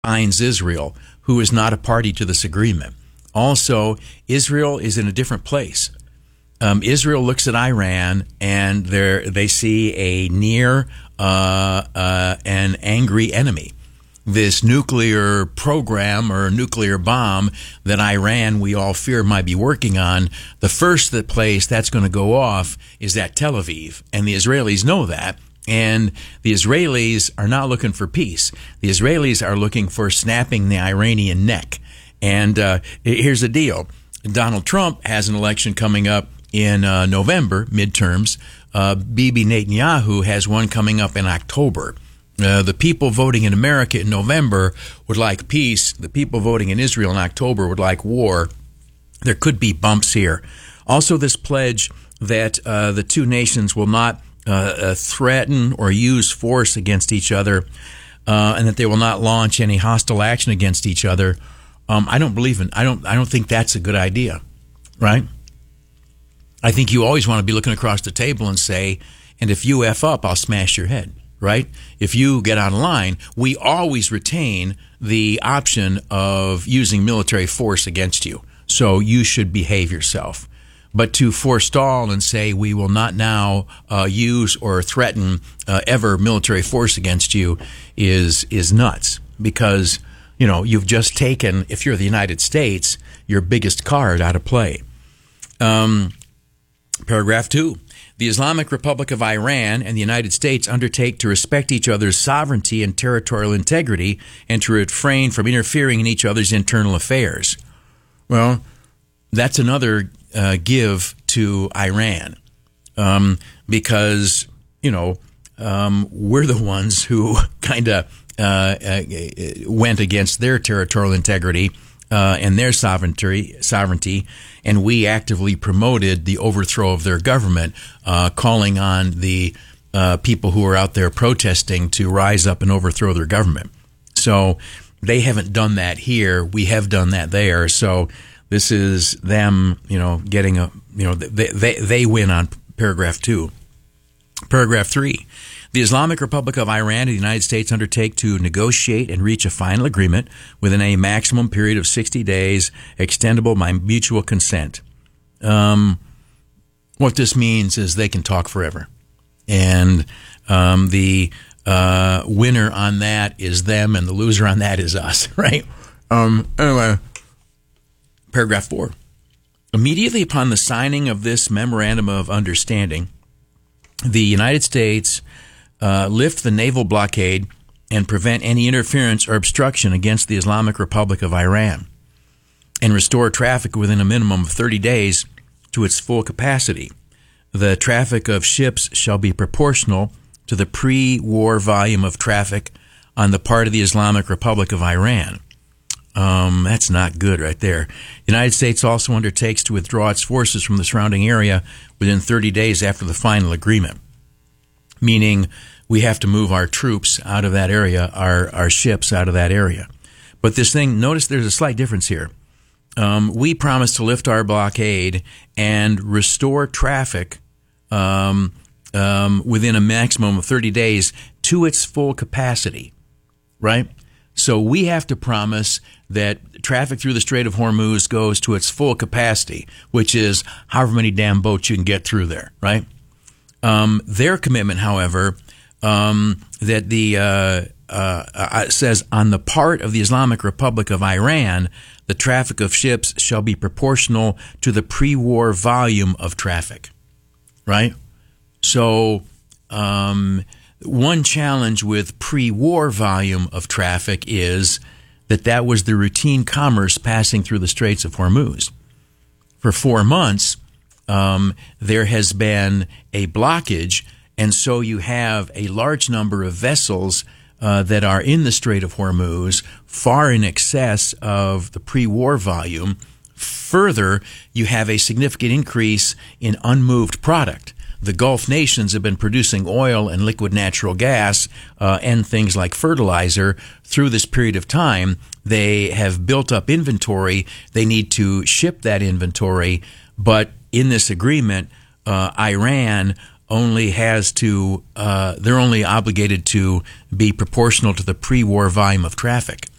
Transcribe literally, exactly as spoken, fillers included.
finds Israel, who is not a party to this agreement. Also, Israel is in a different place. Um, Israel looks at Iran, and they they see a near uh, uh, an angry enemy. This nuclear program or nuclear bomb that Iran, we all fear, might be working on, the first that place that's going to go off is at Tel Aviv. And the Israelis know that. And the Israelis are not looking for peace. The Israelis are looking for snapping the Iranian neck. And uh, here's the deal. Donald Trump has an election coming up in uh, November, midterms. Uh, Bibi Netanyahu has one coming up in October. Uh, the people voting in America in November would like peace. The people voting in Israel in October would like war. There could be bumps here. Also, this pledge that uh, the two nations will not uh, uh, threaten or use force against each other, uh, and that they will not launch any hostile action against each other. Um, I don't believe in. I don't. I don't think that's a good idea, right? I think you always want to be looking across the table and say, "And if you f up, I'll smash your head." Right? If you get out of line, we always retain the option of using military force against you. So you should behave yourself. But to forestall and say we will not now uh, use or threaten uh, ever military force against you is is nuts. Because, you know, you've just taken, if you're the United States, your biggest card out of play. Um, paragraph two. The Islamic Republic of Iran and the United States undertake to respect each other's sovereignty and territorial integrity and to refrain from interfering in each other's internal affairs. Well, that's another uh, give to Iran um, because, you know, um, we're the ones who kind of uh, uh, went against their territorial integrity Uh, and their sovereignty, sovereignty, and we actively promoted the overthrow of their government, uh, calling on the uh, people who are out there protesting to rise up and overthrow their government. So they haven't done that here. We have done that there. So this is them, you know, getting a, you know, they they, they win on paragraph two. Paragraph three. The Islamic Republic of Iran and the United States undertake to negotiate and reach a final agreement within a maximum period of sixty days, extendable by mutual consent. Um, what this means is they can talk forever. And um, the uh, winner on that is them, and the loser on that is us, right? Um, anyway, paragraph four. Immediately upon the signing of this memorandum of understanding, the United States Uh, lift the naval blockade and prevent any interference or obstruction against the Islamic Republic of Iran, and restore traffic within a minimum of thirty days to its full capacity. The traffic of ships shall be proportional to the pre-war volume of traffic on the part of the Islamic Republic of Iran. Um, that's not good right there. The United States also undertakes to withdraw its forces from the surrounding area within thirty days after the final agreement, meaning we have to move our troops out of that area, our, our ships out of that area. But this thing, notice there's a slight difference here. Um, we promised to lift our blockade and restore traffic um, um, within a maximum of thirty days to its full capacity, right? So we have to promise that traffic through the Strait of Hormuz goes to its full capacity, which is however many damn boats you can get through there, right? Um, their commitment, however, um, that the uh, uh, uh, says on the part of the Islamic Republic of Iran, the traffic of ships shall be proportional to the pre-war volume of traffic, right? So um, one challenge with pre-war volume of traffic is that that was the routine commerce passing through the Straits of Hormuz. For four months, um, there has been a blockage, and so you have a large number of vessels uh, that are in the Strait of Hormuz, far in excess of the pre-war volume. Further, you have a significant increase in unmoved product. The Gulf nations have been producing oil and liquid natural gas uh, and things like fertilizer through this period of time. They have built up inventory. They need to ship that inventory. But in this agreement, uh, Iran only has to, uh, they're only obligated to be proportional to the pre-war volume of traffic.